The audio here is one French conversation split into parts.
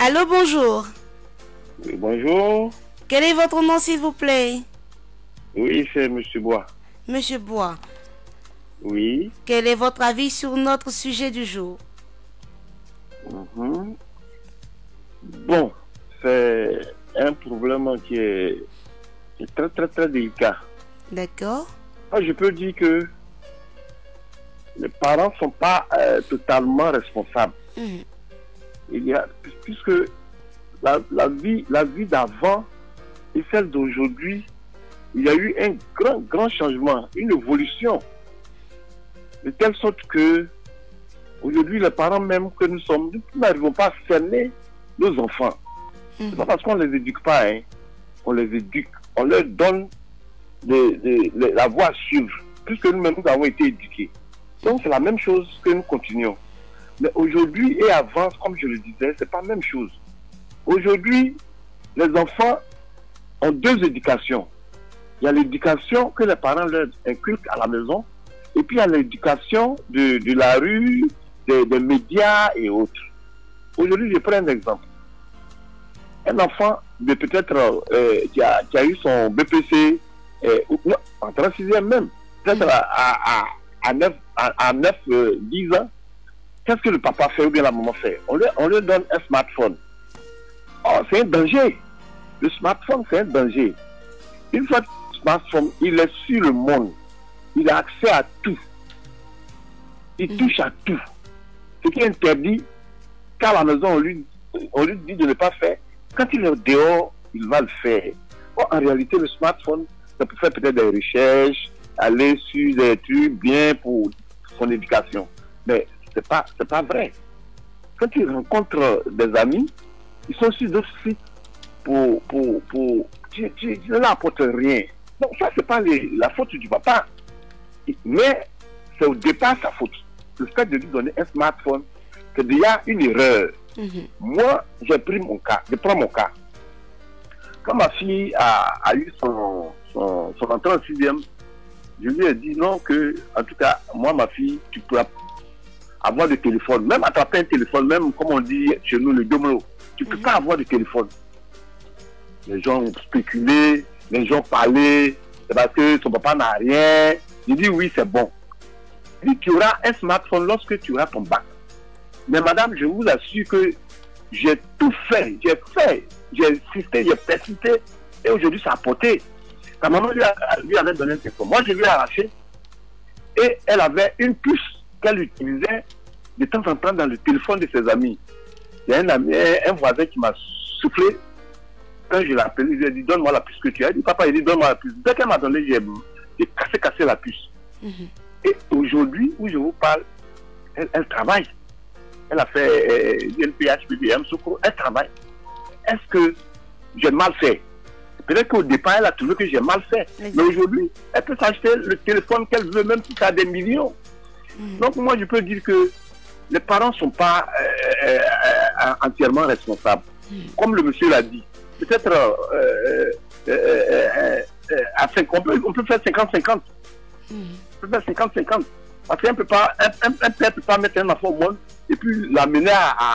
Allô, bonjour. Oui, bonjour. Quel est votre nom, s'il vous plaît? Oui, c'est Monsieur Bois. Monsieur Bois, Oui. quel est votre avis sur notre sujet du jour? Mhm. Bon, c'est un problème qui est très, très, très délicat. D'accord. Moi, je peux dire que les parents ne sont pas totalement responsables. Mhm. Il y a, puisque la vie d'avant et celle d'aujourd'hui, il y a eu un grand changement, une évolution, de telle sorte que aujourd'hui, les parents même que nous sommes, nous n'arrivons pas à cerner nos enfants. C'est pas parce qu'on ne les éduque pas, hein. On les éduque, on leur donne la voie à suivre, puisque nous-mêmes nous avons été éduqués. Donc c'est la même chose que nous continuons. Mais aujourd'hui et avant, comme je le disais, c'est pas la même chose. Aujourd'hui, les enfants ont deux éducations. Il y a l'éducation que les parents leur inculquent à la maison, et puis il y a l'éducation de la rue, des médias et autres. Aujourd'hui, je prends un exemple. Un enfant de peut-être qui a eu son BPC non, en 36e même, peut-être à 9, 10 ans, qu'est-ce que le papa fait ou bien la maman fait? On lui donne un smartphone. Oh, c'est un danger. Le smartphone, c'est un danger. Une fois que le smartphone, il est sur le monde. Il a accès à tout. Il touche à tout. Ce qui est interdit, qu'à la maison, on lui dit de ne pas faire. Quand il est dehors, il va le faire. Bon, en réalité, le smartphone, ça peut faire peut-être des recherches, aller sur des trucs bien pour son éducation. Mais c'est pas vrai. Quand il rencontre des amis, ils sont sur d'autres sites tu ne leur apportes rien. Donc ça, c'est pas la faute du papa. Mais c'est au départ sa faute. Le fait de lui donner un smartphone, c'est déjà une erreur. Moi, je prends mon cas. Quand ma fille a eu son entrée en 6e, je lui ai dit non, que, en tout cas, moi, ma fille, tu peux avoir de téléphone, même attraper un téléphone, même comme on dit chez nous, le domino, tu ne peux pas avoir de téléphone. Les gens ont spéculé, les gens parlaient, c'est parce que son papa n'a rien. Je dis oui, c'est bon. Il dit, tu auras un smartphone lorsque tu auras ton bac. Mais madame, je vous assure que j'ai tout fait, j'ai insisté, j'ai persisté, et aujourd'hui ça a porté. Sa maman lui avait donné un téléphone. Moi, je lui ai arraché, et elle avait une puce qu'elle utilisait de temps en temps dans le téléphone de ses amis. Il y a un voisin qui m'a soufflé. Quand je l'ai appelé, je lui ai dit, donne-moi la puce que tu as. Il dit, papa, il dit, donne-moi la puce. Dès qu'elle m'a donné, j'ai cassé la puce. Et aujourd'hui, où je vous parle, elle travaille. Elle a fait NPH, PBM, Soko, elle travaille. Est-ce que j'ai mal fait? Peut-être qu'au départ, elle a trouvé que j'ai mal fait. Mais aujourd'hui, elle peut s'acheter le téléphone qu'elle veut, même si ça a des millions. Donc moi, je peux dire que les parents ne sont pas entièrement responsables. Comme le monsieur l'a dit. Peut-être on peut faire 50-50. On peut faire 50-50. Parce qu'un père ne peut pas mettre un enfant au monde et puis l'amener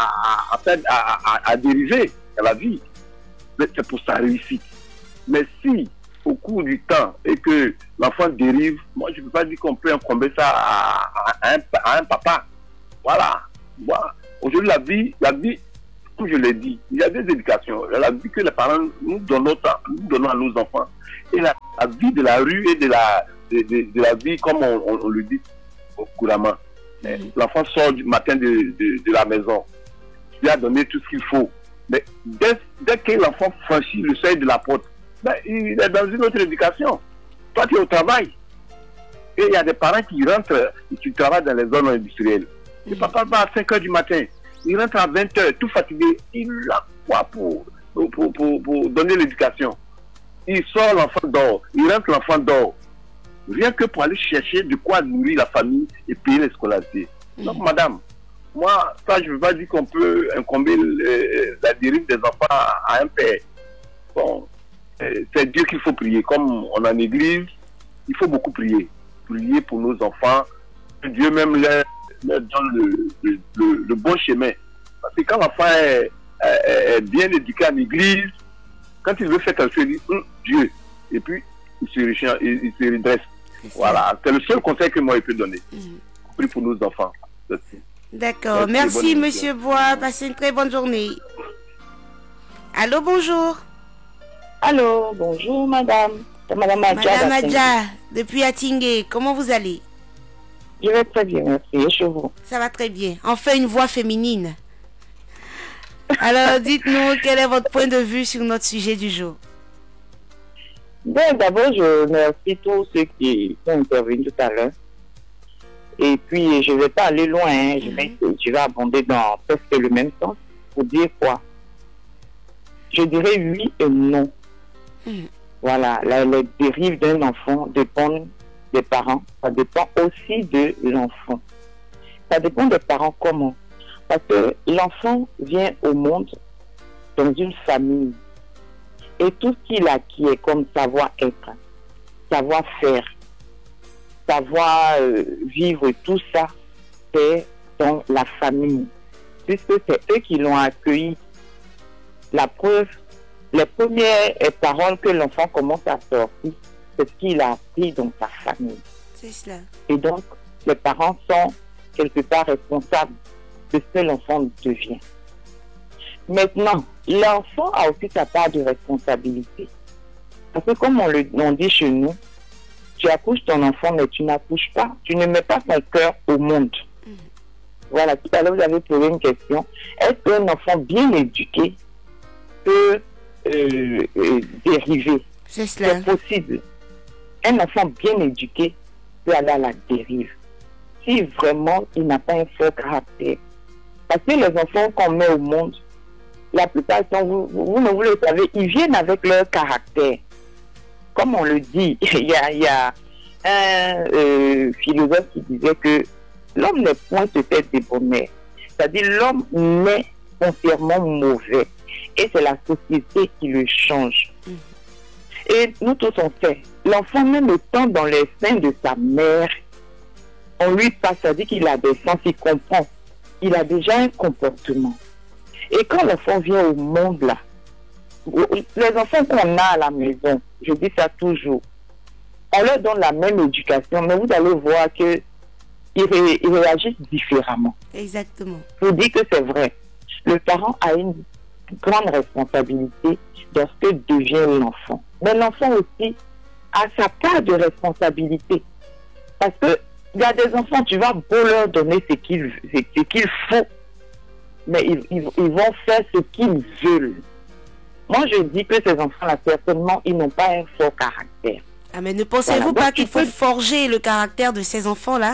à dériver dans la vie. Mais c'est pour sa réussite. Mais si, au cours du temps, et que l'enfant dérive, moi je ne peux pas dire qu'on peut incomber ça à un papa. Voilà. Aujourd'hui, la vie, comme je l'ai dit, il y a des éducations. La vie que les parents nous donnons à nos enfants. Et la vie de la rue et de la vie, comme on le dit couramment. L'enfant sort du matin de la maison. Tu lui as donné tout ce qu'il faut. Mais dès que l'enfant franchit le seuil de la porte, il est dans une autre éducation. Toi, tu es au travail. Et il y a des parents qui rentrent, qui travaillent dans les zones industrielles. Le papa va à 5 h du matin. Il rentre à 20 h, tout fatigué. Il a quoi pour donner l'éducation? Il sort, l'enfant dort. Il rentre, l'enfant dort. Rien que pour aller chercher de quoi nourrir la famille et payer les scolarités. Donc, madame, moi, ça, je ne veux pas dire qu'on peut incomber la dérive des enfants à un père. Bon, c'est Dieu qu'il faut prier. Comme on en église, il faut beaucoup prier. Prier pour nos enfants. Que Dieu même leur donne le bon chemin. Parce que quand l'enfant est bien éduqué en église, quand il veut faire quelque chose, il dit Dieu. Et puis, il se redresse. Voilà, c'est le seul conseil que moi je peux donner. Prie pour nos enfants. D'accord, merci Monsieur Bois, passez une très bonne journée. Allô, bonjour. Allô, bonjour madame. C'est Madame Adja. Madame Adja, depuis Atingé, comment vous allez? Je vais très bien, merci. Et chez vous? Ça va très bien. Enfin, une voix féminine. Alors, dites-nous, quel est votre point de vue sur notre sujet du jour? Bien, d'abord, je remercie tous ceux qui sont intervenus tout à l'heure. Et puis, je ne vais pas aller loin, hein. Je vais abonder dans presque le même sens pour dire quoi. Je dirais oui et non. Voilà, les dérives d'un enfant dépendent des parents. Ça dépend aussi de l'enfant. Ça dépend des parents comment? Parce que l'enfant vient au monde dans une famille. Et tout ce qu'il acquiert comme savoir-être, savoir-faire, savoir vivre, tout ça, c'est dans la famille. Puisque c'est eux qui l'ont accueilli. La preuve, les premières paroles que l'enfant commence à sortir, c'est ce qu'il a appris dans sa famille. C'est cela. Et donc, les parents sont quelque part responsables de ce que l'enfant devient. Maintenant, l'enfant a aussi sa part de responsabilité. Parce que comme on dit chez nous, tu accouches ton enfant, mais tu n'accouches pas. Tu ne mets pas ton cœur au monde. Voilà, tout à l'heure, vous avez posé une question. Est-ce qu'un enfant bien éduqué peut dériver? C'est cela. C'est possible. Un enfant bien éduqué peut aller à la dérive. Si vraiment il n'a pas un fort caractère. Parce que les enfants qu'on met au monde, la plupart du temps, vous le savez, ils viennent avec leur caractère. Comme on le dit, il y a un philosophe qui disait que l'homme n'est point ce fait débonnaire. C'est-à-dire l'homme naît foncièrement mauvais. Et c'est la société qui le change. Et nous tous on sait, l'enfant même étant dans les seins de sa mère, on lui passe, c'est-à-dire qu'il a des sens, il comprend. Il a déjà un comportement. Et quand l'enfant vient au monde là, les enfants qu'on a à la maison, je dis ça toujours, on leur donne la même éducation, mais vous allez voir qu'ils réagissent différemment. Exactement. Je vous dis que c'est vrai. Le parent a une grande responsabilité dans ce que devient l'enfant. Mais l'enfant aussi a sa part de responsabilité. Parce que il y a des enfants, tu vas beau leur donner ce qu'il faut, mais ils vont faire ce qu'ils veulent. Moi, je dis que ces enfants-là, certainement, ils n'ont pas un fort caractère. Ah, mais ne pensez-vous pas qu'il faut forger le caractère de ces enfants-là?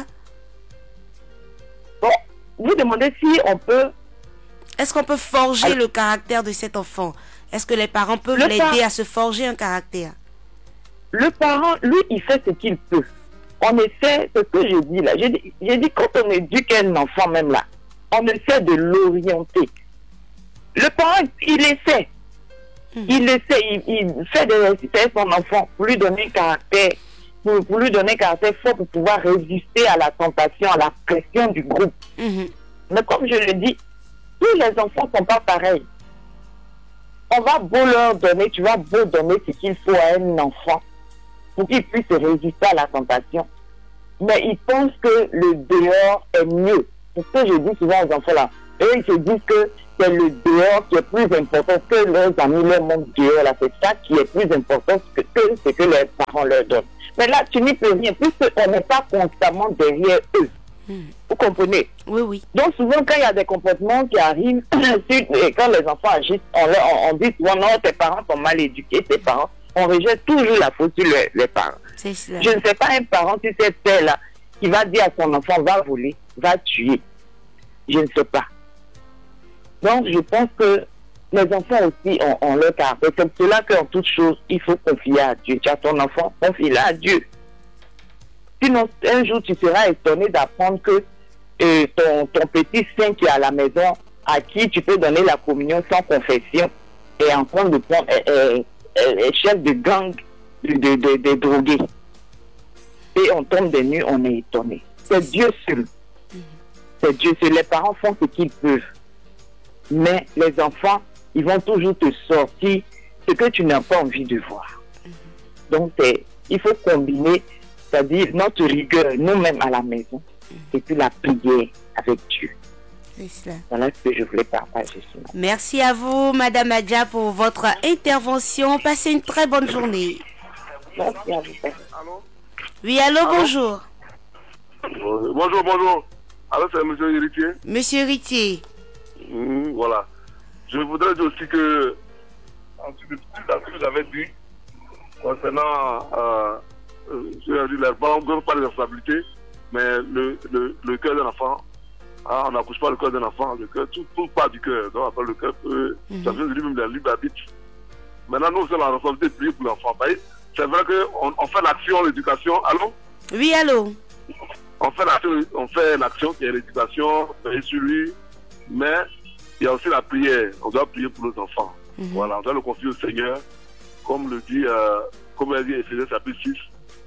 Bon, vous demandez si on peut... Est-ce qu'on peut forger le caractère de cet enfant? Est-ce que les parents peuvent l'aider à se forger un caractère? Le parent, lui, il fait ce qu'il peut. On essaie, c'est ce que je dis là. J'ai dit, quand on éduque un enfant même là, on essaie de l'orienter. Le parent, il essaie. Il essaie, il fait des exercices à son enfant pour lui donner un caractère, pour lui donner un caractère fort pour pouvoir résister à la tentation, à la pression du groupe. Mais comme je le dis, tous les enfants ne sont pas pareils. On va beau leur donner, tu vas beau donner ce qu'il faut à un enfant pour qu'il puisse résister à la tentation. Mais ils pensent que le dehors est mieux. C'est ce que je dis souvent aux enfants là. Eux, ils se disent que c'est le dehors qui est plus important que leurs amis leur montrent dehors là. C'est ça qui est plus important que ce que les parents leur donnent. Mais là, tu n'y peux rien, puisqu'on n'est pas constamment derrière eux. Vous comprenez? Oui, oui. Donc souvent, quand il y a des comportements qui arrivent, et quand les enfants agissent, on dit souvent non, tes parents sont mal éduqués, tes parents. On rejette toujours la faute sur les parents. C'est cela. Je ne sais pas un parent sur cette terre-là qui va dire à son enfant, va voler, va tuer. Je ne sais pas. Donc, je pense que les enfants aussi ont leur caractère. C'est pour cela qu'en toute chose, il faut confier à Dieu. Tu as ton enfant, confie-le à Dieu. Sinon, un jour, tu seras étonné d'apprendre que ton petit saint qui est à la maison, à qui tu peux donner la communion sans confession, est en train de prendre, chef de gang de drogués. Et on tombe des nues, on est étonné. C'est Dieu seul. C'est Dieu seul. Les parents font ce qu'ils peuvent. Mais les enfants, ils vont toujours te sortir ce que tu n'as pas envie de voir. Donc, il faut combiner, c'est-à-dire notre rigueur, nous-mêmes à la maison, et puis la prière avec Dieu. C'est cela. Voilà ce que je voulais partager. Merci à vous, Madame Adja, pour votre intervention. Passez une très bonne journée. Merci à vous. Allô? Oui, allô, bonjour. Bonjour. Alors, c'est M. Héritier. Monsieur Héritier. Voilà. Je voudrais dire aussi que, en tout cas, ce que j'avais dit, concernant, les parents ne pas de responsabilité, mais le cœur d'un enfant, on n'accouche pas le cœur d'un enfant, le cœur, tout part du cœur. Donc, après, le cœur peut, ça vient de lui-même, la libre arbitre. Maintenant, nous, c'est la responsabilité de prier pour l'enfant. C'est vrai qu'on fait l'action, l'éducation. Allô? Oui, allô? On fait l'action qui est l'éducation, veiller sur lui, mais il y a aussi la prière. On doit prier pour nos enfants. Voilà, on doit le confier au Seigneur, comme le dit, comme elle dit Éphésiens chapitre 6.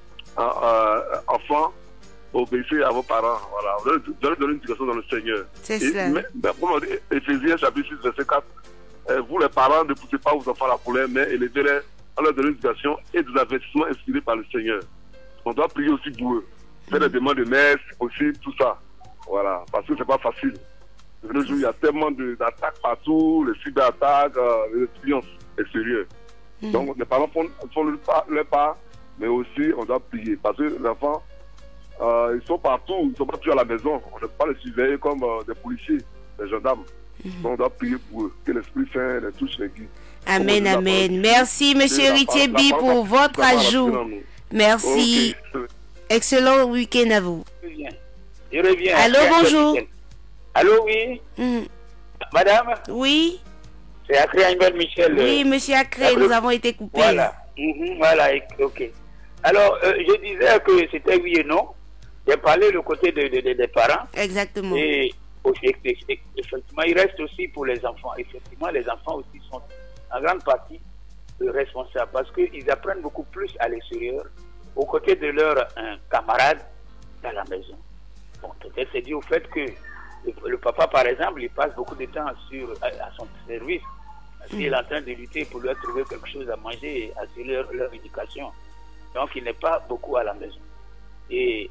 Enfants, obéissez à vos parents. Voilà, on doit donner une éducation dans le Seigneur. C'est ça. Mais, comme on dit Éphésiens chapitre 6, verset 4, vous les parents, ne poussez pas vos enfants à la colère, mais élevez-les en leur donnant une éducation et des avertissements inspirés par le Seigneur. On doit prier aussi pour eux. Faire des demandes de messe, aussi, tout ça. Voilà, parce que c'est pas facile. De nos jours, il y a tellement d'attaques partout, les cyberattaques, les expériences extérieures. Donc, les parents font leur part, mais aussi, on doit prier. Parce que les enfants, ils sont partout, ils ne sont pas toujours à la maison. On ne peut pas les surveiller comme des policiers, des gendarmes. Donc, on doit prier pour eux, que l'Esprit Saint les touche, les guide. Amen, amen. Merci, Monsieur Héritier B, pour votre ajout. Merci. Okay. Excellent week-end à vous. Je reviens. Allô, bonjour. Allô, oui. Madame? Oui. C'est Acré Anibal Michel. Oui, Monsieur Acré, nous avons été coupés. Voilà. Voilà, ok. Alors, je disais que c'était oui et non. J'ai parlé le côté des parents. Exactement. Et effectivement, il reste aussi pour les enfants. Effectivement, les enfants aussi sont en grande partie responsables parce qu'ils apprennent beaucoup plus à l'extérieur, aux côtés de leurs camarades dans la maison. Bon, peut-être c'est dû au fait que le papa, par exemple, il passe beaucoup de temps à son service. Il est en train de lutter pour leur trouver quelque chose à manger et assurer leur éducation. Donc, il n'est pas beaucoup à la maison. Et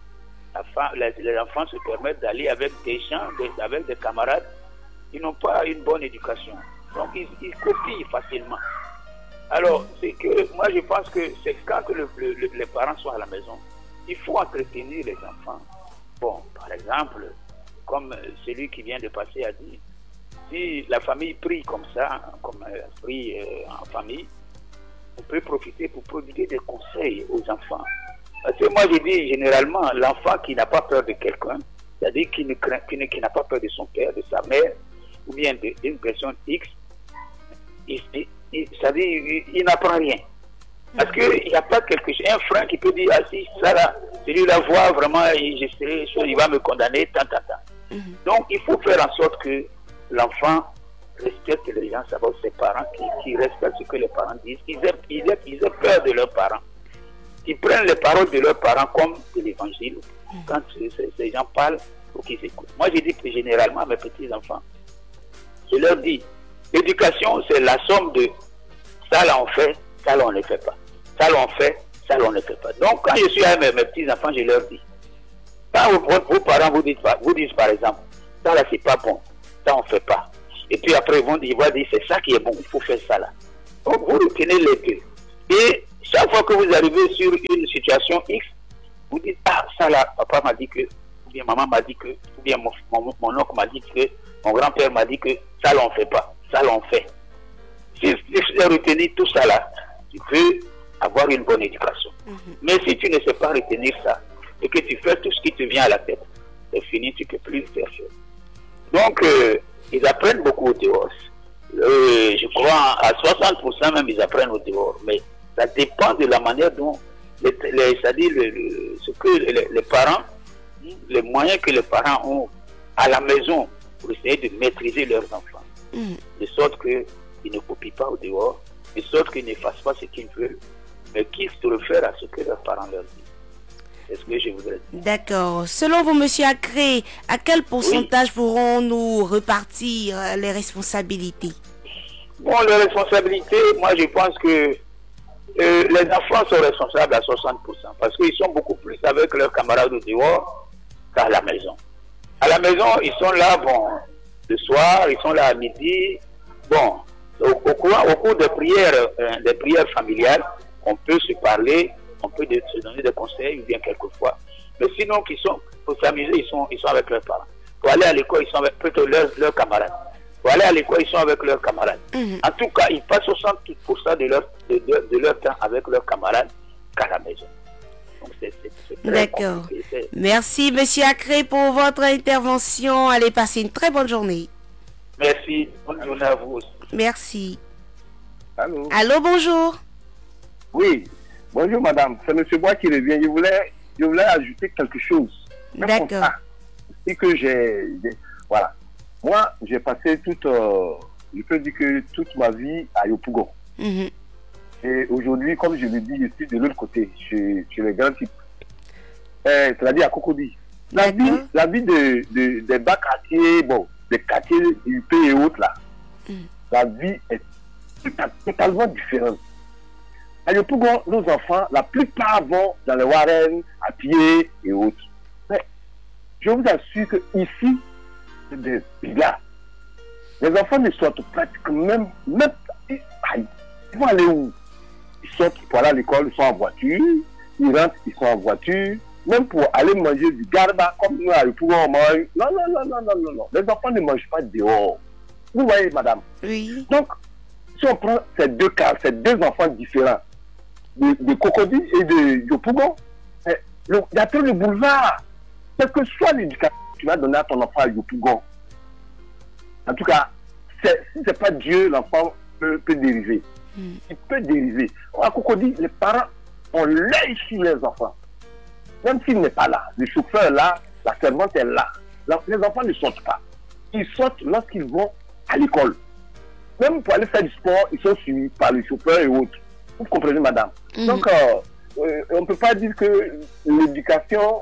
les enfants se permettent d'aller avec des gens, avec des camarades qui n'ont pas une bonne éducation. Donc, ils copient facilement. Alors, c'est que moi, je pense que c'est quand les parents sont à la maison, il faut entretenir les enfants. Bon, par exemple, comme celui qui vient de passer a dit, si la famille prie comme ça, comme prie en famille, on peut profiter pour prodiguer des conseils aux enfants. Parce que moi, je dis généralement, l'enfant qui n'a pas peur de quelqu'un, c'est-à-dire qui n'a pas peur de son père, de sa mère, ou bien d'une personne X, c'est-à-dire il n'apprend rien. Parce qu'il n'y a pas quelque chose, un frère qui peut dire, ah si, ça là, celui-là voit vraiment, il va me condamner, tant. Donc, il faut faire en sorte que l'enfant respecte les gens, savoir ses parents, qui respectent ce que les parents disent. Ils aient peur de leurs parents. Ils prennent les paroles de leurs parents comme de l'évangile. Quand ces gens parlent, il faut qu'ils écoutent. Moi, je dis que généralement, à mes petits-enfants, je leur dis, l'éducation, c'est la somme de ça, là, on fait, ça, là, on ne fait pas. Ça, là, on fait, ça, là, on ne fait pas. Donc, quand je suis avec mes petits-enfants, je leur dis, quand vos parents vous disent, par exemple, ça, là, c'est pas bon, ça, on ne fait pas. Et puis après, ils vont dire, c'est ça qui est bon, il faut faire ça, là. Donc, vous retenez les deux. Et chaque fois que vous arrivez sur une situation X, vous dites, ah, ça, là, papa m'a dit que, ou bien maman m'a dit que, ou bien mon oncle m'a dit que, mon grand-père m'a dit que, ça, là, on ne fait pas, ça, là, on fait. Si tu as retenu tout ça, là, tu peux avoir une bonne éducation. Mais si tu ne sais pas retenir ça, et que tu fais tout ce qui te vient à la tête, c'est fini, tu ne peux plus faire chose. Donc, ils apprennent beaucoup au dehors. Je crois à 60% même, ils apprennent au dehors. Mais ça dépend de la manière dont, c'est-à-dire ce que les parents, les moyens que les parents ont à la maison pour essayer de maîtriser leurs enfants. De sorte qu'ils ne copient pas au dehors, de sorte qu'ils ne fassent pas ce qu'ils veulent, mais qu'ils se réfèrent à ce que leurs parents leur disent. C'est ce que je voudrais dire. D'accord. Selon vous, monsieur Acré, à quel pourcentage pourrons-nous repartir les responsabilités? Bon, les responsabilités, moi je pense que les enfants sont responsables à 60%, parce qu'ils sont beaucoup plus avec leurs camarades au dehors qu'à la maison. À la maison, ils sont là, bon, le soir, ils sont là à midi. Bon, au cours des prières familiales, on peut se parler, on peut se donner des conseils, ou bien quelquefois. Mais sinon, pour s'amuser, ils sont avec leurs parents. Pour aller à l'école, ils sont avec plutôt leurs camarades. Pour aller à l'école, ils sont avec leurs camarades. En tout cas, ils passent 60% de leur temps avec leurs camarades qu'à la maison. Donc, c'est d'accord. Merci, monsieur Acré, pour votre intervention. Allez, passer une très bonne journée. Merci. Bonne journée à vous aussi. Merci. Allô? Allô, bonjour. Oui, bonjour madame, c'est monsieur Bois qui revient. Je voulais ajouter quelque chose. D'accord. Et que voilà. Moi, j'ai passé je peux dire que toute ma vie à Yopougon. Et aujourd'hui, comme je le dis, je suis de l'autre côté, chez les grands types. C'est-à-dire à Cocody. La vie des bas quartiers, bon, des quartiers UP et autres là, la vie est totalement différente. À Yopougon, nos enfants, la plupart vont dans les Warren, à pied et autres. Mais je vous assure que ici, c'est des gars. Les enfants ne sortent pratiquement même ils vont aller où? Ils sortent pour aller à l'école, ils sont en voiture. Ils rentrent, ils sont en voiture. Même pour aller manger du garba, comme nous à Yopougon, on mange. Non. Les enfants ne mangent pas dehors. Vous voyez, madame? Oui. Donc, si on prend ces deux cas, ces deux enfants différents, de Cocody et de Yopougon, il y a tout le boulevard. Quelle que soit l'éducation que tu vas donner à ton enfant à Yopougon, en tout cas, si ce n'est pas Dieu, l'enfant peut dériver. Il peut dériver. À Cocody, les parents ont l'œil sur les enfants. Même s'il n'est pas là, le chauffeur est là, la servante est là. Les enfants ne sortent pas. Ils sortent lorsqu'ils vont à l'école. Même pour aller faire du sport, ils sont suivis par le chauffeur et autres. Vous comprenez, madame? Donc, on ne peut pas dire que l'éducation,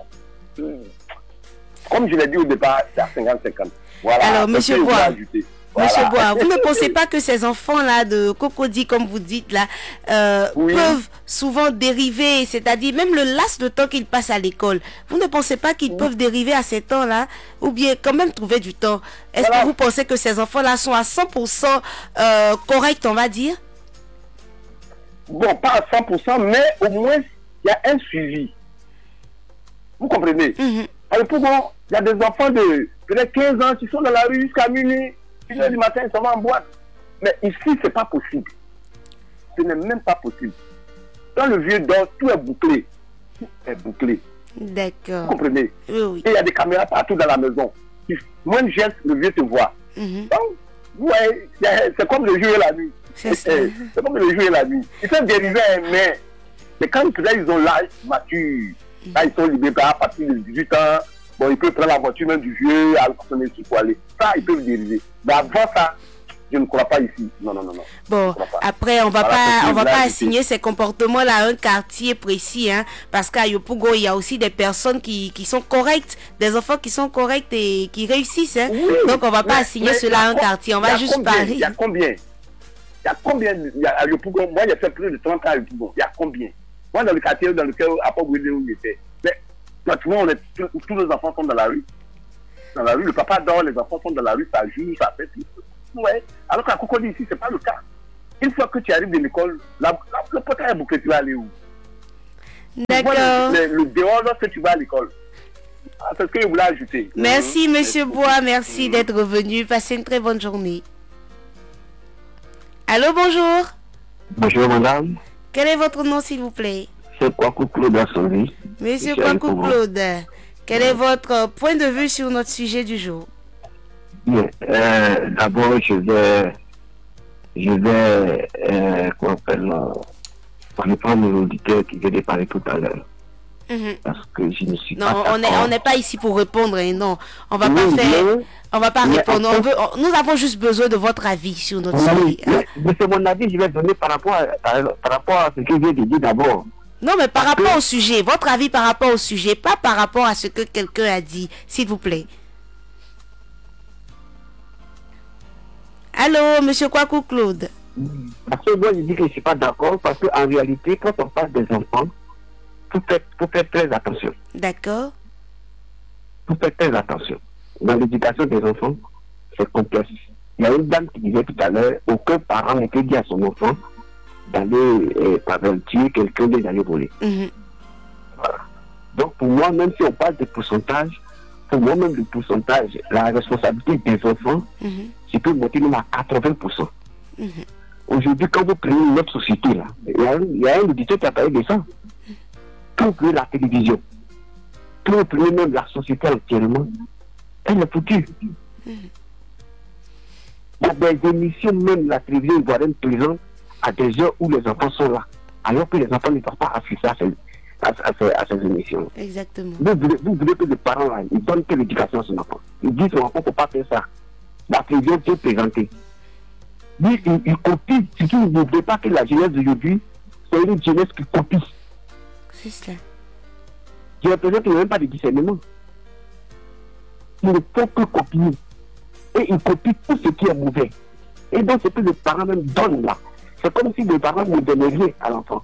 comme je l'ai dit au départ, c'est à 50-50. Voilà. Alors, monsieur Bois, voilà. Vous ne pensez pas que ces enfants-là de Cocody, comme vous dites là, peuvent souvent dériver, c'est-à-dire même le laps de temps qu'ils passent à l'école, vous ne pensez pas qu'ils peuvent dériver à ces temps-là, ou bien quand même trouver du temps? Est-ce que vous pensez que ces enfants-là sont à 100% corrects, on va dire? Bon, pas à 100%, mais au moins, il y a un suivi. Vous comprenez? Alors, pour moi, il y a des enfants de peut-être 15 ans qui sont dans la rue jusqu'à minuit, 1h du matin, ils sont en boîte. Mais ici, ce n'est pas possible. Ce n'est même pas possible. Dans le vieux dort, tout est bouclé. Tout est bouclé. D'accord. Vous comprenez? Oui. Et il y a des caméras partout dans la maison. Moins de gestes, le vieux te voit. Donc, vous voyez, c'est comme le jour et la nuit. C'est comme le jour et la nuit. Ils sont dérivés, mais quand ils ont l'âge mature, là ils sont libérés à partir de 18 ans, bon, ils peuvent prendre la voiture même du vieux, à sonner sur pour aller. Ça, ils peuvent dériver. Mais avant ça, je ne crois pas ici. Non. Bon, après, on va pas assigner ces comportements-là à un quartier précis, hein, parce qu'à Yopougon, il y a aussi des personnes qui sont correctes, des enfants qui sont corrects et qui réussissent. Hein. Oui, donc, on va pas assigner cela à un quartier, on va juste parler. Il y a combien à Yopougon? Moi, j'ai fait plus de 30 ans à Yopougon. Il y a combien? Moi, dans le quartier dans lequel, à Port-Bouillet, où j'étais, mais pratiquement, tous nos enfants sont dans la rue. Dans la rue, le papa dort, les enfants sont dans la rue, ça joue, ça fait tout. Ouais. Alors qu'à Cocody, ici, ce n'est pas le cas. Une fois que tu arrives de l'école, le portail est bouclé, tu vas aller où? D'accord. Le dehors, lorsque tu vas à l'école. C'est ce que je voulais ajouter. Merci, monsieur Bois. Merci d'être revenu. Passez une très bonne journée. Allô, bonjour. Bonjour, madame. Quel est votre nom, s'il vous plaît? C'est Kwaku Claude Assoli. Monsieur Kwaku Claude, quel est votre point de vue sur notre sujet du jour? Bien, d'abord, je vais reprendre l'auditeur qui vient de parler tout à l'heure. Parce que je ne suis pas d'accord. Non, on n'est pas ici pour répondre, hein, non. On va pas répondre. Nous avons juste besoin de votre avis sur notre sujet. Mais c'est mon avis, je vais donner par rapport à ce que je viens de dire d'abord. Non, mais par rapport au sujet, votre avis par rapport au sujet, pas par rapport à ce que quelqu'un a dit, s'il vous plaît. Allô, monsieur Kwaku Claude. Parce que moi, je dis que je ne suis pas d'accord, parce qu'en réalité, quand on parle des enfants, faut faire très attention. D'accord. Faut faire très attention. Dans l'éducation des enfants, c'est complexe. Il y a une dame qui disait tout à l'heure, aucun parent ne peut dire à son enfant d'aller tuer quelqu'un, d'aller voler. Voilà. Donc pour moi, même si on parle de pourcentage, pour moi même le pourcentage, la responsabilité des enfants, je peux monter même à 80%. Aujourd'hui, quand vous prenez notre société, là, il y a un auditeur qui a parlé de ça. Quand vous prenez la télévision, quand vous prenez même la société actuellement, elle est foutue. Il y a des émissions, même la télévision ivoirienne présente à des heures où les enfants sont là, alors que les enfants ne peuvent pas assister à ces émissions. Exactement. Vous voulez que les parents, là, ils donnent quelle éducation à son enfant? Ils disent son enfant ne peut pas faire ça. La télévision qui est présentée. Ils copient. Surtout, vous n'oubliez pas que la jeunesse d'aujourd'hui, c'est une jeunesse qui copie. C'est cela. J'ai l'impression qu'il n'y a même pas de discernement. Ils ne font que copier. Et ils copient tout ce qui est mauvais. Et donc, ce que les parents même donnent là, c'est comme si les parents ne donnaient rien à l'enfant.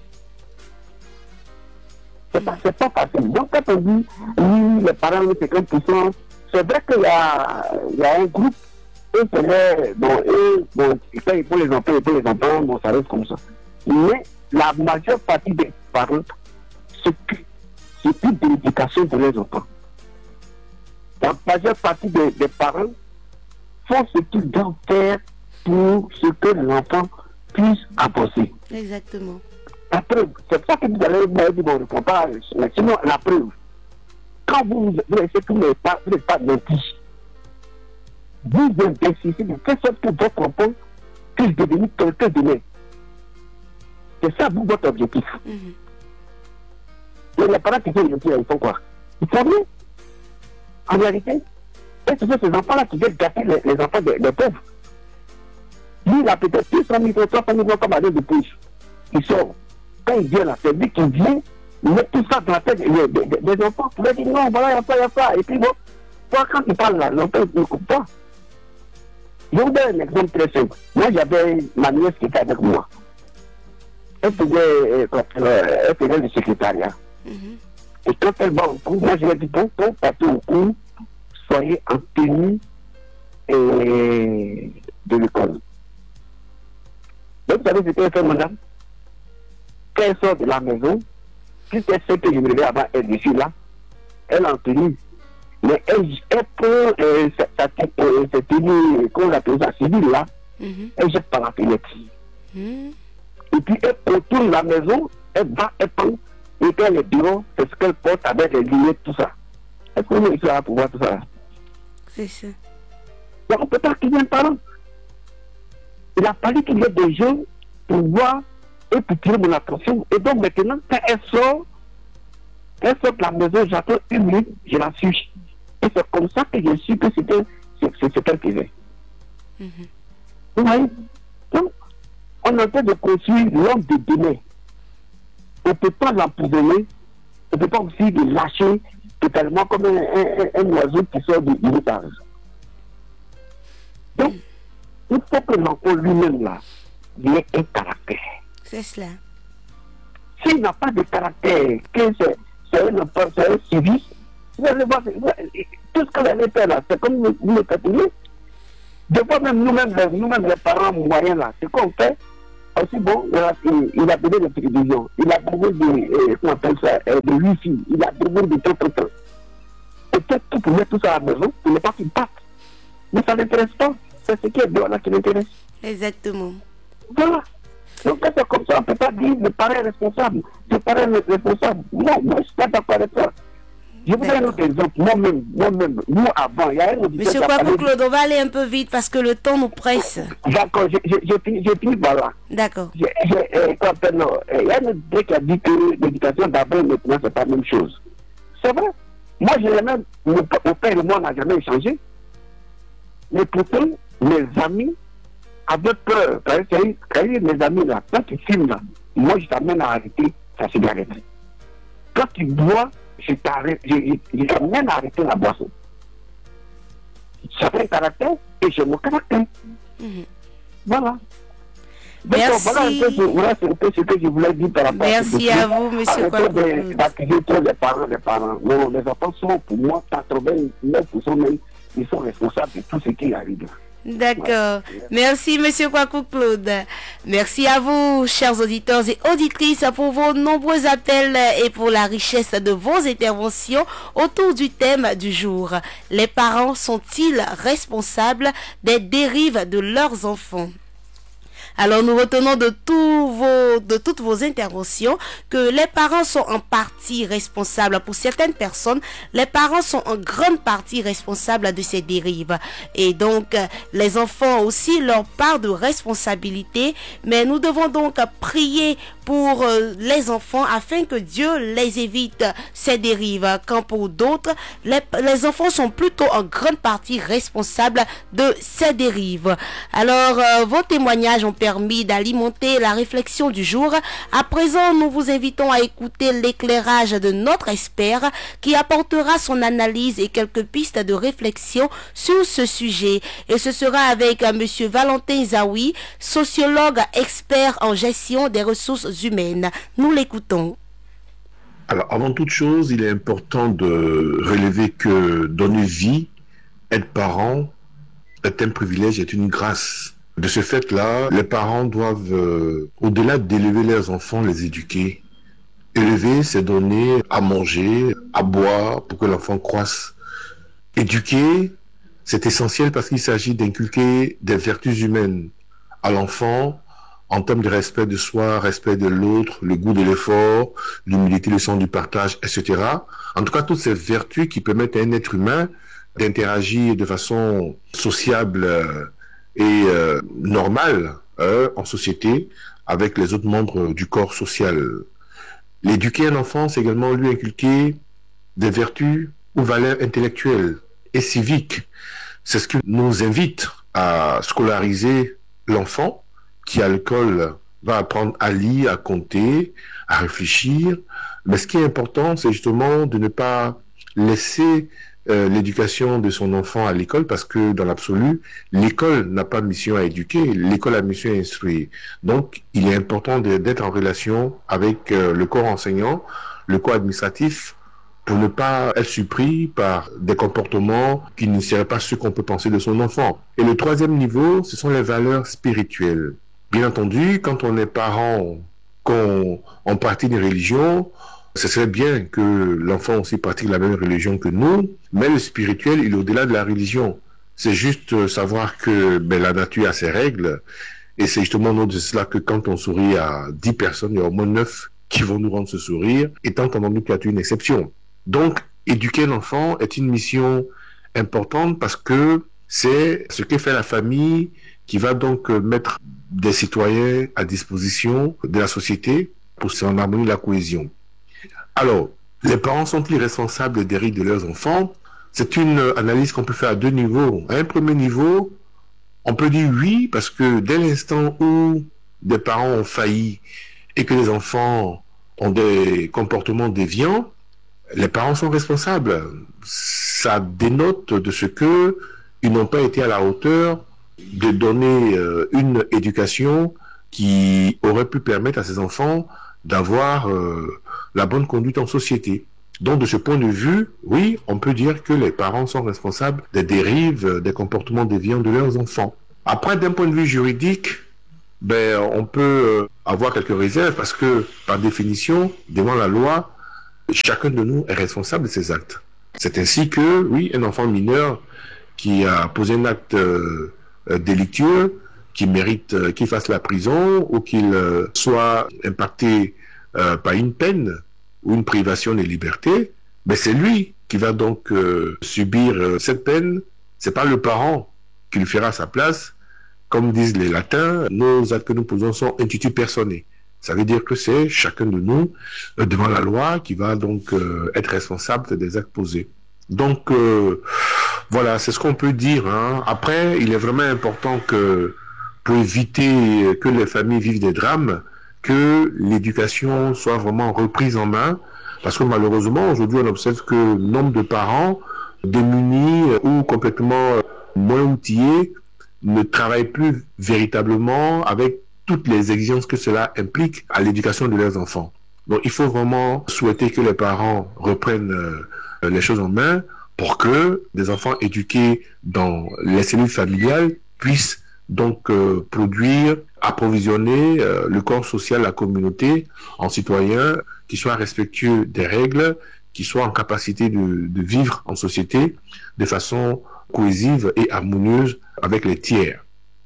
C'est pas facile. Donc, quand on dit, oui, les parents, 50%, c'est vrai qu'il y a un groupe, et c'est vrai, pour les enfants, bon, ça reste comme ça. Mais la majeure partie des parents s'occupent de l'éducation de leurs enfants. La majeure partie des parents font ce qu'ils doivent faire pour ce que l'enfant puisse avancer. Exactement. La preuve, c'est ça que vous allez me dire, bon, ne faut pas, mais sinon, la preuve, quand vous laissez que vous n'êtes pas mentir, vous investissez de telle sorte que votre enfant puisse devenir quelqu'un de même. C'est ça, vous, votre objectif. Mais les parents qui font mentir, ils font quoi? Ils font rien. En réalité, et ce sont ces enfants-là qui viennent gâter les enfants des pauvres. Lui, il a peut-être 200 000, 300 000 comme adresse de poche. Il sort. Quand il vient là, c'est lui qui vient, il met tout ça dans la tête des enfants. Pour leur dire non, voilà, il y a ça. Et puis bon, toi, quand il parle là, l'enfant ne coupe pas. Je vous donne un exemple très simple. Moi, j'avais ma nièce qui était avec moi. Elle faisait le secrétariat. Et quand elle va au cours, moi, je lui ai dit, bon, pour partir au cours, soyez en tenue de l'école. Donc, vous savez ce qu'elle fait, madame? Quand elle sort de la maison, puisqu'elle sait que je me réveille avant elle dessus là, elle est en tenue. Mais elle prend cette tenue, qu'on appelle ça, civile là, elle jette par la fenêtre. Et puis elle retourne la maison, elle va, elle prend, et quand elle est dehors, c'est ce qu'elle porte avec les lunettes, tout ça. Est-ce qu'on est ici là pour voir tout ça? C'est ça. Donc on ne peut pas qu'il y ait un parent. Il a fallu qu'il y ait des gens pour voir et pour tirer mon attention. Et donc maintenant, quand elle sort de la maison, j'attends une minute, je la suis. Et c'est comme ça que je suis que c'est ce qu'elle faisait. Vous voyez? Donc, on est en train de construire l'homme de demain. On ne peut pas l'emprisonner, on ne peut pas aussi le lâcher totalement comme un oiseau qui sort du étage. Donc, il faut que l'enfant lui-même là, il ait un caractère. C'est cela. S'il n'a pas de caractère, que c'est un civique, vous allez voir, tout ce que l'année fait là, c'est comme nous le fatiguons. Des fois même nous-mêmes les parents moyens là, ce qu'on fait, aussi bon, il a besoin de télévision, il a besoin de wifi, il a besoin de tout. Peut-être tout pour mettre tout ça à la maison, pour ne pas qu'il parte. Mais ça ne l'intéresse pas. C'est ce qui est dehors là qui l'intéresse. Exactement. Voilà. Donc quand c'est comme ça, on ne peut pas dire le parent est responsable. Le parent est responsable. Non, moi je ne suis pas d'accord avec ça. Je vous donne un autre exemple. Moi-même, nous avant, il y a un auditeur. Monsieur Kwaku Claude, on va aller un peu vite parce que le temps nous presse. D'accord, j'ai fini par là. D'accord. Il y a un auditeur qui a dit que l'éducation d'abord et maintenant, c'est pas la même chose. C'est vrai. Moi, mon père et moi, on n'a jamais échangé. Mais pourtant, mes amis avaient peur. Quand mes amis là, quand ils filment là, moi, je t'amène à arrêter sa cigarette. Quand tu bois, je t'amène à arrêter la boisson. J'avais un caractère et j'ai mon caractère. Voilà. Donc, Merci. Voilà un peu ce que je voulais dire par rapport à ce Merci à vous, monsieur Kwaku. d'accuser trop les parents. Non, les enfants sont, pour moi, 89% même, ils sont responsables de tout ce qui arrive. D'accord. Merci, monsieur Kwaku Claude. Merci à vous, chers auditeurs et auditrices, pour vos nombreux appels et pour la richesse de vos interventions autour du thème du jour. Les parents sont-ils responsables des dérives de leurs enfants? Alors nous retenons de toutes vos interventions que les parents sont en partie responsables. Pour certaines personnes, les parents sont en grande partie responsables de ces dérives. Et donc, les enfants ont aussi leur part de responsabilité. Mais nous devons donc prier pour les enfants afin que Dieu les évite ces dérives. Quand pour d'autres, les enfants sont plutôt en grande partie responsables de ces dérives. Alors, vos témoignages ont permis d'alimenter la réflexion du jour. À présent, nous vous invitons à écouter l'éclairage de notre expert qui apportera son analyse et quelques pistes de réflexion sur ce sujet. Et ce sera avec monsieur Valentin Zawi, sociologue expert en gestion des ressources humaines. Nous l'écoutons. Alors, avant toute chose, il est important de relever que donner vie, être parent, est un privilège, est une grâce. De ce fait-là, les parents doivent, au-delà d'élever leurs enfants, les éduquer. Élever, c'est donner à manger, à boire pour que l'enfant croisse. Éduquer, c'est essentiel parce qu'il s'agit d'inculquer des vertus humaines à l'enfant en termes de respect de soi, respect de l'autre, le goût de l'effort, l'humilité, le sens du partage, etc. En tout cas, toutes ces vertus qui permettent à un être humain d'interagir de façon sociable et normale en société avec les autres membres du corps social. L'éduquer un enfant, c'est également lui inculquer des vertus ou valeurs intellectuelles et civiques. C'est ce qui nous invite à scolariser l'enfant qui, à l'école, va apprendre à lire, à compter, à réfléchir. Mais ce qui est important, c'est justement de ne pas laisser l'éducation de son enfant à l'école, parce que dans l'absolu, l'école n'a pas mission à éduquer, l'école a mission à instruire. Donc, il est important d'être en relation avec le corps enseignant, le corps administratif, pour ne pas être surpris par des comportements qui ne seraient pas ceux qu'on peut penser de son enfant. Et le troisième niveau, ce sont les valeurs spirituelles. Bien entendu, quand on est parent, qu'on pratique une religion, ce serait bien que l'enfant aussi pratique la même religion que nous, mais le spirituel, il est au-delà de la religion. C'est juste savoir que la nature a ses règles, et c'est justement de cela que quand on sourit à 10 personnes, il y a au moins 9 qui vont nous rendre ce sourire, étant entendu qu'il y a une exception. Donc, éduquer l'enfant est une mission importante parce que c'est ce que fait la famille qui va donc mettre des citoyens à disposition de la société pour s'en harmoniser la cohésion. Alors, les parents sont-ils responsables des dérives de leurs enfants? C'est une analyse qu'on peut faire à deux niveaux. À un premier niveau, on peut dire oui, parce que dès l'instant où des parents ont failli et que les enfants ont des comportements déviants, les parents sont responsables. Ça dénote de ce que ils n'ont pas été à la hauteur de donner une éducation qui aurait pu permettre à ces enfants d'avoir la bonne conduite en société. Donc, de ce point de vue, oui, on peut dire que les parents sont responsables des dérives, des comportements déviants de leurs enfants. Après, d'un point de vue juridique, on peut avoir quelques réserves parce que, par définition, devant la loi, chacun de nous est responsable de ses actes. C'est ainsi que, oui, un enfant mineur qui a posé un acte délictueux, qui mérite qu'il fasse la prison ou qu'il soit impacté par une peine ou une privation de liberté, c'est lui qui va donc subir cette peine. C'est pas le parent qui lui fera sa place. Comme disent les latins, nos actes que nous posons sont intuitu personae. Ça veut dire que c'est chacun de nous, devant la loi, qui va donc être responsable des actes posés. Donc, voilà, c'est ce qu'on peut dire. Après, il est vraiment important que, pour éviter que les familles vivent des drames, que l'éducation soit vraiment reprise en main Parce que malheureusement, aujourd'hui, on observe que le nombre de parents démunis ou complètement moins outillés ne travaillent plus véritablement avec toutes les exigences que cela implique à l'éducation de leurs enfants. Donc, il faut vraiment souhaiter que les parents reprennent les choses en main pour que des enfants éduqués dans les cellules familiales puissent donc produire, approvisionner le corps social, la communauté en citoyens qui soient respectueux des règles, qui soient en capacité de vivre en société de façon cohésive et harmonieuse avec les tiers.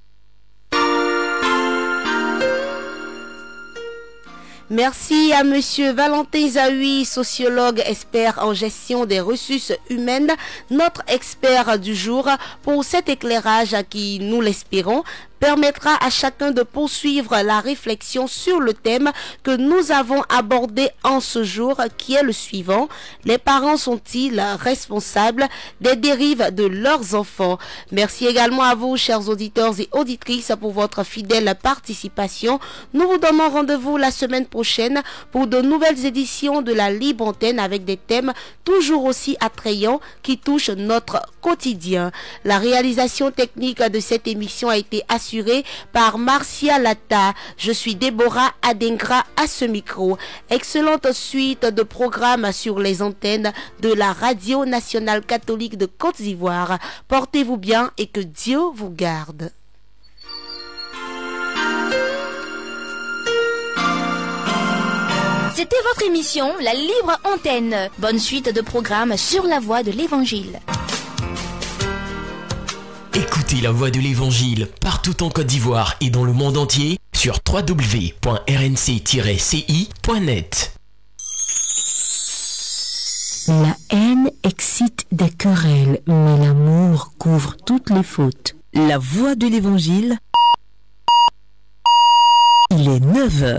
Merci à Monsieur Valentin Zahui, sociologue, expert en gestion des ressources humaines, notre expert du jour, pour cet éclairage qui, nous l'espérons, permettra à chacun de poursuivre la réflexion sur le thème que nous avons abordé en ce jour, qui est le suivant. Les parents sont-ils responsables des dérives de leurs enfants? Merci également à vous, chers auditeurs et auditrices, pour votre fidèle participation. Nous vous donnons rendez-vous la semaine prochaine pour de nouvelles éditions de la Libre Antenne avec des thèmes toujours aussi attrayants qui touchent notre quotidien. La réalisation technique de cette émission a été assurée par Marcia Lata. Je suis Déborah Adengra à ce micro. Excellente suite de programmes sur les antennes de la Radio Nationale Catholique de Côte d'Ivoire. Portez-vous bien et que Dieu vous garde. C'était votre émission, La Libre Antenne. Bonne suite de programmes sur la voie de l'Évangile. Écoutez la voix de l'Évangile partout en Côte d'Ivoire et dans le monde entier sur www.rnc-ci.net. La haine excite des querelles, mais l'amour couvre toutes les fautes. La voix de l'Évangile, il est 9h.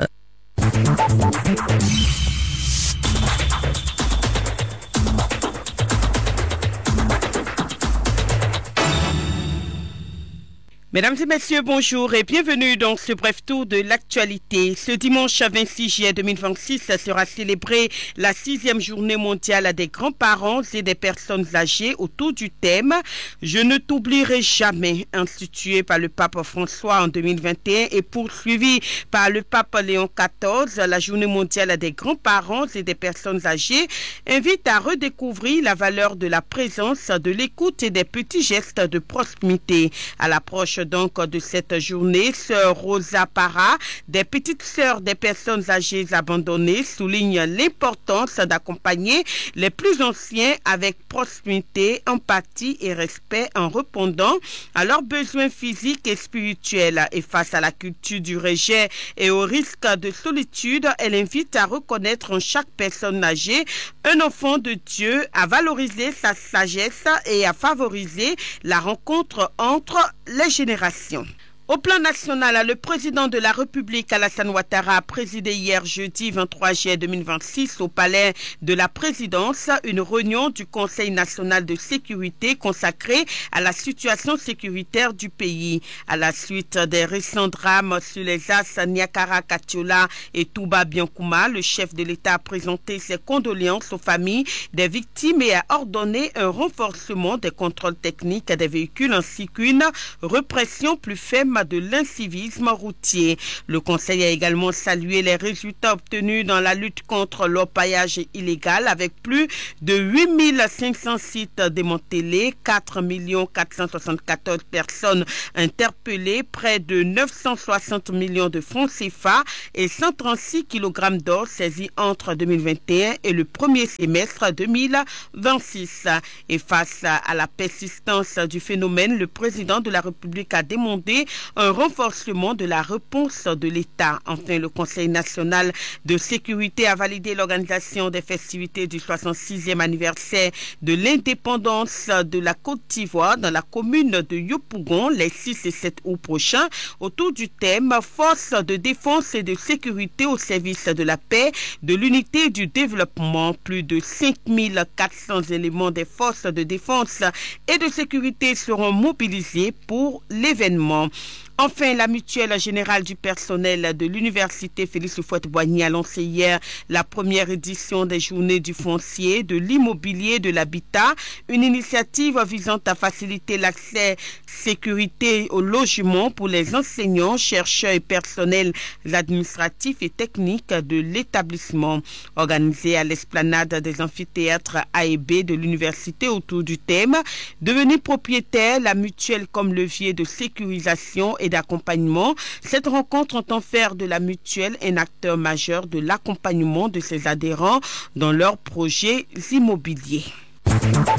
Mesdames et messieurs, bonjour et bienvenue dans ce bref tour de l'actualité. Ce dimanche 26 juillet 2026 sera célébrée la 6e journée mondiale des grands-parents et des personnes âgées autour du thème « Je ne t'oublierai jamais » institué par le pape François en 2021 et poursuivi par le pape Léon XIV. La journée mondiale des grands-parents et des personnes âgées invite à redécouvrir la valeur de la présence, de l'écoute et des petits gestes de proximité. À l'approche donc de cette journée, sœur Rosa Parra, des petites sœurs des personnes âgées abandonnées, souligne l'importance d'accompagner les plus anciens avec proximité, empathie et respect en répondant à leurs besoins physiques et spirituels. Et face à la culture du rejet et au risque de solitude, elle invite à reconnaître en chaque personne âgée un enfant de Dieu, à valoriser sa sagesse et à favoriser la rencontre entre les générations. Au plan national, le président de la République, Alassane Ouattara, a présidé hier jeudi 23 juillet 2026 au palais de la présidence une réunion du Conseil national de sécurité consacrée à la situation sécuritaire du pays. À la suite des récents drames sur les as Niakara-Katiola et Touba-Biankouma, le chef de l'État a présenté ses condoléances aux familles des victimes et a ordonné un renforcement des contrôles techniques des véhicules ainsi qu'une répression plus ferme de l'incivisme routier. Le Conseil a également salué les résultats obtenus dans la lutte contre l'orpaillage illégal avec plus de 8500 sites démantelés, 4 474 personnes interpellées, près de 960 millions de francs CFA et 136 kg d'or saisis entre 2021 et le premier semestre 2026. Et face à la persistance du phénomène, le président de la République a demandé un renforcement de la réponse de l'État. Enfin, le Conseil national de sécurité a validé l'organisation des festivités du 66e anniversaire de l'indépendance de la Côte d'Ivoire dans la commune de Yopougon les 6 et 7 août prochains autour du thème « Force de défense et de sécurité au service de la paix, de l'unité et du développement ». Plus de 5400 éléments des forces de défense et de sécurité seront mobilisés pour l'événement. Enfin, la mutuelle générale du personnel de l'université Félix Houphouët-Boigny a lancé hier la première édition des journées du foncier, de l'immobilier, de l'habitat, une initiative visant à faciliter l'accès sécurité au logement pour les enseignants, chercheurs et personnels administratifs et techniques de l'établissement. Organisée à l'esplanade des amphithéâtres A et B de l'université autour du thème « Devenir propriétaire, la mutuelle comme levier de sécurisation et d'accompagnement », cette rencontre entend faire de la mutuelle un acteur majeur de l'accompagnement de ses adhérents dans leurs projets immobiliers.